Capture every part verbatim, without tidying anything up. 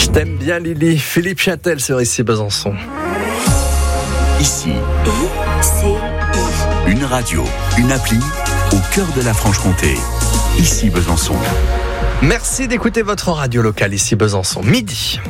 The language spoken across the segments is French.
Je t'aime bien Lily, Philippe Châtel sur Ici Besançon. Ici, I C I. une radio, une appli au cœur de la Franche-Comté. Ici Besançon. Merci d'écouter votre radio locale Ici Besançon, midi.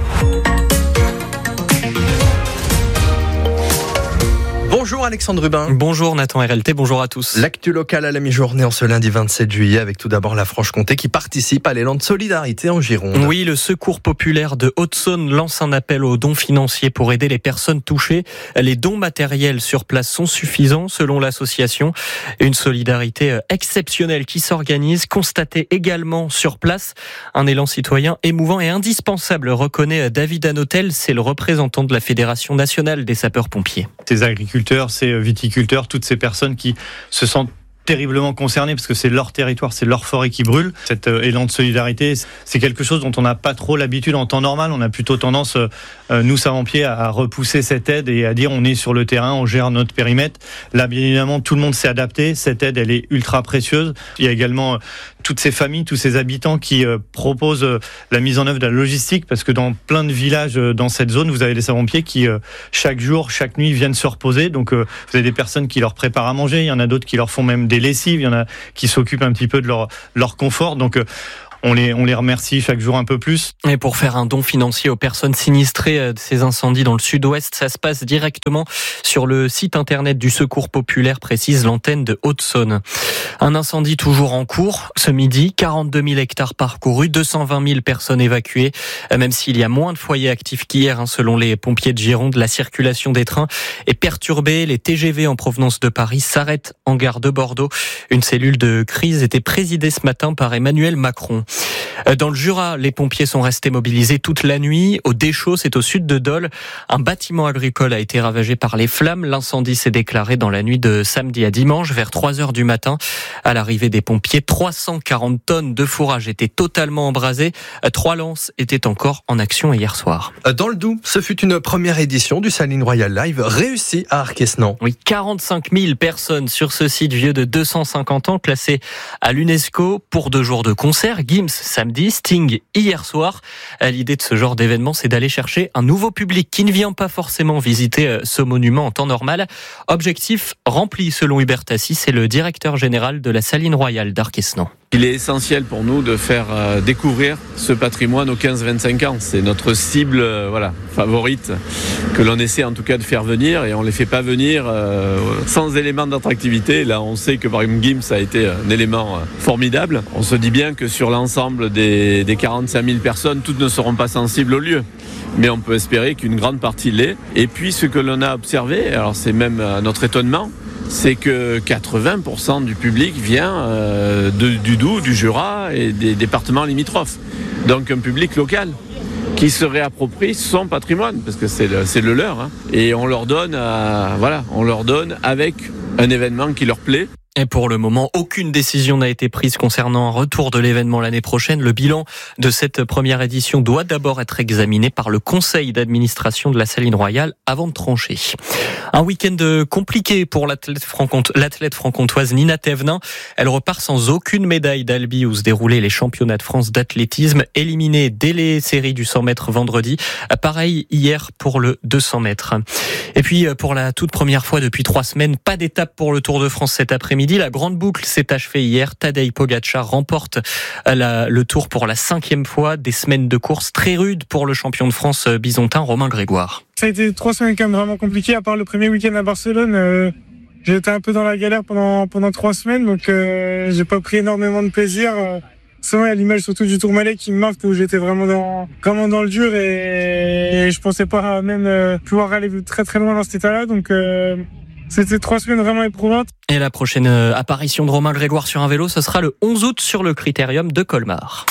Bonjour Alexandre Rubin. Bonjour Nathan R L T, bonjour à tous. L'actu locale à la mi-journée en ce lundi vingt-sept juillet avec tout d'abord la Franche-Comté qui participe à l'élan de solidarité en Gironde. Oui, le Secours populaire de Haute-Saône lance un appel aux dons financiers pour aider les personnes touchées. Les dons matériels sur place sont suffisants selon l'association. Une solidarité exceptionnelle qui s'organise, constatée également sur place. Un élan citoyen émouvant et indispensable, reconnaît David Anotel, c'est le représentant de la Fédération nationale des sapeurs-pompiers. Ces agriculteurs, ces viticulteurs, toutes ces personnes qui se sentent terriblement concernés parce que c'est leur territoire, c'est leur forêt qui brûle. Cet euh, élan de solidarité, c'est quelque chose dont on n'a pas trop l'habitude en temps normal. On a plutôt tendance, euh, nous savants-pompiers, à repousser cette aide et à dire on est sur le terrain, on gère notre périmètre. Là, bien évidemment, tout le monde s'est adapté. Cette aide, elle est ultra précieuse. Il y a également euh, toutes ces familles, tous ces habitants qui euh, proposent euh, la mise en œuvre de la logistique parce que dans plein de villages euh, dans cette zone, vous avez des savants-pompiers qui, euh, chaque jour, chaque nuit, viennent se reposer. Donc, euh, vous avez des personnes qui leur préparent à manger. Il y en a d'autres qui leur font même des lessives, il y en a qui s'occupent un petit peu de leur, leur confort. Donc, euh, on les, on les remercie chaque jour un peu plus. Et pour faire un don financier aux personnes sinistrées de ces incendies dans le sud-ouest, ça se passe directement sur le site internet du Secours populaire, précise l'antenne de Haute-Saône. Un incendie toujours en cours ce midi, quarante-deux mille hectares parcourus, deux cent vingt mille personnes évacuées. Même s'il y a moins de foyers actifs qu'hier, hein, selon les pompiers de Gironde, la circulation des trains est perturbée. Les T G V en provenance de Paris s'arrêtent en gare de Bordeaux. Une cellule de crise était présidée ce matin par Emmanuel Macron. Dans le Jura, les pompiers sont restés mobilisés toute la nuit. Au Deschaux, c'est au sud de Dole. Un bâtiment agricole a été ravagé par les flammes. L'incendie s'est déclaré dans la nuit de samedi à dimanche, vers trois heures du matin. À l'arrivée des pompiers, trois cent quarante tonnes de fourrage étaient totalement embrasées. Trois lances étaient encore en action hier soir. Dans le Doubs, ce fut une première édition du Saline Royal Live réussie à Arquesnan. Oui, quarante-cinq mille personnes sur ce site vieux de deux cent cinquante ans, classé à l'UNESCO pour deux jours de concert. Gims samedi, Sting hier soir. L'idée de ce genre d'événement, c'est d'aller chercher un nouveau public qui ne vient pas forcément visiter ce monument en temps normal. Objectif rempli selon Hubert Tassi, c'est le directeur général de la Saline Royale d'Arquesnan. Il est essentiel pour nous de faire euh, découvrir ce patrimoine aux quinze vingt-cinq ans. C'est notre cible euh, voilà, favorite que l'on essaie en tout cas de faire venir et on ne les fait pas venir euh, sans élément d'attractivité. Là, on sait que par exemple Gims a été un élément euh, formidable. On se dit bien que sur l'ensemble des, des quarante-cinq mille personnes, toutes ne seront pas sensibles au lieu. Mais on peut espérer qu'une grande partie l'est. Et puis ce que l'on a observé, alors c'est même euh, notre étonnement, c'est que quatre-vingts pour cent du public vient euh, de, du Doubs, du Jura et des départements limitrophes. Donc un public local qui se réapproprie son patrimoine, parce que c'est le, c'est le leur. Hein. Et on leur donne, euh, voilà, on leur donne avec un événement qui leur plaît. Et pour le moment, aucune décision n'a été prise concernant un retour de l'événement l'année prochaine. Le bilan de cette première édition doit d'abord être examiné par le conseil d'administration de la Saline Royale avant de trancher. Un week-end compliqué pour l'athlète, franc-comte, l'athlète franc-comtoise Nina Thévenin. Elle repart sans aucune médaille d'Albi où se déroulaient les championnats de France d'athlétisme, éliminée dès les séries du cent mètres vendredi. Pareil hier pour le deux cents mètres. Et puis pour la toute première fois depuis trois semaines, pas d'étape pour le Tour de France cet après-midi. La grande boucle s'est achevée hier. Tadej Pogačar remporte la, le Tour pour la cinquième fois. Des semaines de course très rudes pour le champion de France bisontin Romain Grégoire. Ça a été trois semaines quand même vraiment compliquées. À part le premier week-end à Barcelone, euh, j'ai été un peu dans la galère pendant pendant trois semaines, donc euh, j'ai pas pris énormément de plaisir. Euh, Souvent, il y a l'image surtout du Tourmalet qui me marque où j'étais vraiment dans, vraiment dans le dur et, et je pensais pas même euh, pouvoir aller très très loin dans cet état-là. Donc, euh, c'était trois semaines vraiment éprouvantes. Et la prochaine apparition de Romain Grégoire sur un vélo, ce sera le onze août sur le Critérium de Colmar.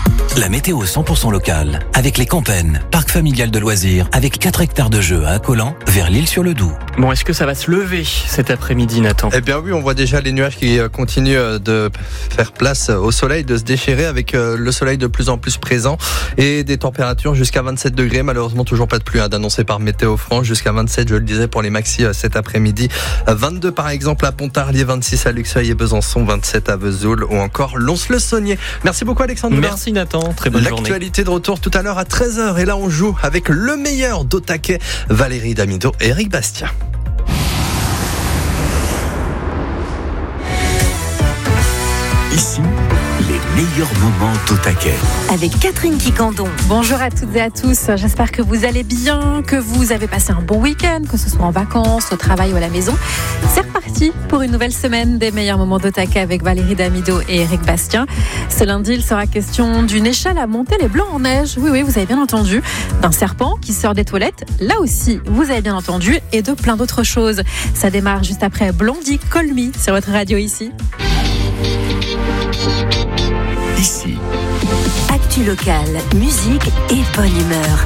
La météo cent pour cent locale avec les Campennes, parc familial de loisirs avec quatre hectares de jeux à Accolant vers l'Île-sur-le-Doubs. Bon, est-ce que ça va se lever cet après-midi, Nathan ? Eh bien oui, on voit déjà les nuages qui continuent de faire place au soleil, de se déchirer avec le soleil de plus en plus présent et des températures jusqu'à vingt-sept degrés. Malheureusement, toujours pas de pluie hein, d'annoncer par Météo France. Jusqu'à vingt-sept, je le disais, pour les maxi cet après-midi. vingt-deux par exemple à Pontarlier, vingt-six à Luxeuil et Besançon, vingt-sept à Vesoul ou encore Lons-le-Saunier. Merci beaucoup Alexandre. Merci Nathan. Très bonne journée. L'actualité de retour tout à l'heure à treize heures. Et là, on joue avec le meilleur d'Otaquet, Valérie Damido et Eric Bastien. Ici, les meilleurs moments d'Otaquet. Avec Catherine Quicandon. Bonjour à toutes et à tous, j'espère que vous allez bien, que vous avez passé un bon week-end, que ce soit en vacances, au travail ou à la maison. C'est reparti pour une nouvelle semaine des meilleurs moments d'Otaquet avec Valérie Damido et Eric Bastien. Ce lundi, il sera question d'une échelle à monter les blancs en neige. Oui, oui, vous avez bien entendu. D'un serpent qui sort des toilettes, là aussi, vous avez bien entendu, et de plein d'autres choses. Ça démarre juste après Blondie Call Me sur votre radio ici. Ici. Actu locale, musique et bonne humeur.